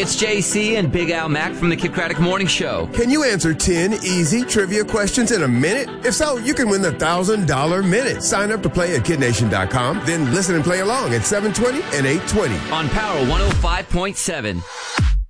it's JC and Big Al Mack from the Kid Craddock Morning Show. Can you answer 10 easy trivia questions in a minute? If so, you can win the $1,000 minute. Sign up to play at kidnation.com, then listen and play along at 7:20 and 8:20. On Power 105.7.